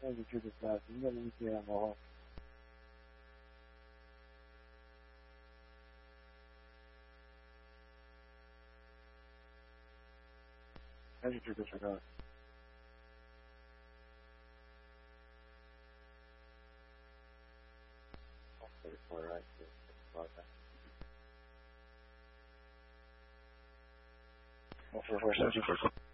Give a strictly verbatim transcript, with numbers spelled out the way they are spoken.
开始知道应该能这样哦。开始知道知道。Okay, all right. About that. 我说说手机结束。